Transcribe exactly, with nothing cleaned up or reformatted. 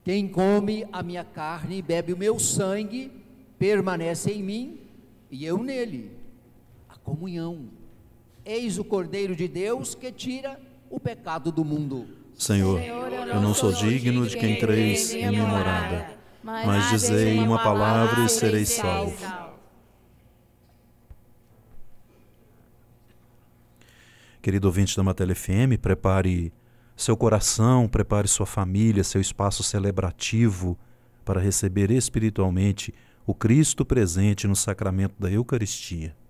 Quem come a minha carne e bebe o meu sangue, permanece em mim e eu nele. A comunhão. Eis o Cordeiro de Deus que tira o pecado do mundo. Senhor, eu não sou digno de que entreis em minha morada, mas dizei uma palavra e serei salvo. Querido ouvinte da Matéria F M, prepare seu coração, prepare sua família, seu espaço celebrativo para receber espiritualmente o Cristo presente no sacramento da Eucaristia.